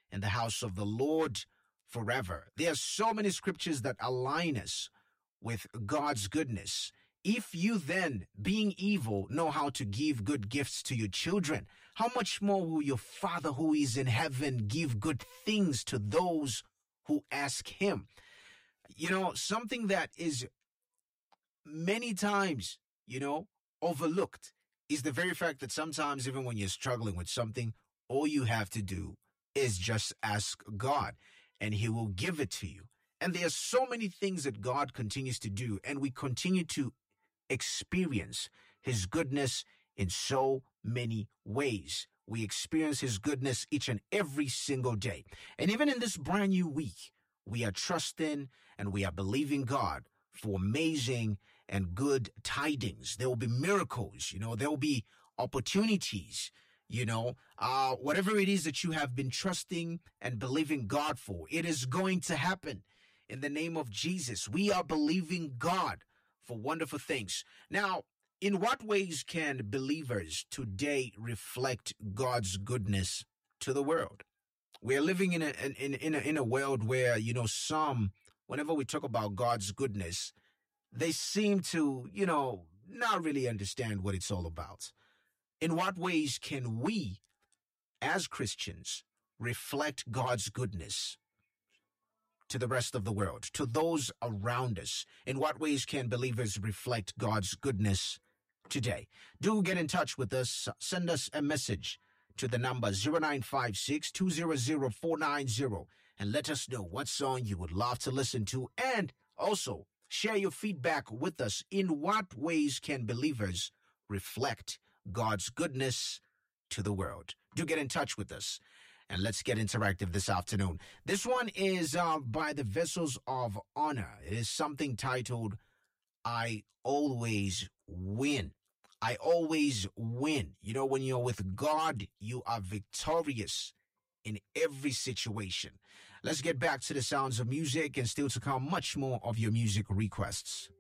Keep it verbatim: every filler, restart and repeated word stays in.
in the house of the Lord forever. There are so many scriptures that align us with God's goodness. If you then, being evil, know how to give good gifts to your children, how much more will your Father who is in heaven give good things to those who ask him? You know, something that is many times, you know, overlooked is the very fact that sometimes even when you're struggling with something, all you have to do is just ask God and he will give it to you. And there are so many things that God continues to do, and we continue to experience his goodness in so many ways. We experience his goodness each and every single day. And even in this brand new week, we are trusting and we are believing God for amazing and good tidings. There will be miracles, you know, there will be opportunities, you know, uh, whatever it is that you have been trusting and believing God for, it is going to happen in the name of Jesus. We are believing God for wonderful things. Now, in what ways can believers today reflect God's goodness to the world? We're living in a, in, in, a, in a world where, you know, some, whenever we talk about God's goodness, they seem to, you know, not really understand what it's all about. In what ways can we, as Christians, reflect God's goodness to the rest of the world, to those around us? In what ways can believers reflect God's goodness today? Do get in touch with us. Send us a message to the number zero nine five six, two zero zero, four nine zero and let us know what song you would love to listen to, and also share your feedback with us. In what ways can believers reflect God's goodness to the world? Do get in touch with us, and let's get interactive this afternoon. This one is uh, by the Vessels of Honor. It is something titled, I Always Win. I always win. You know, when you're with God, you are victorious in every situation. Let's get back to the sounds of music, and still to come much more of your music requests.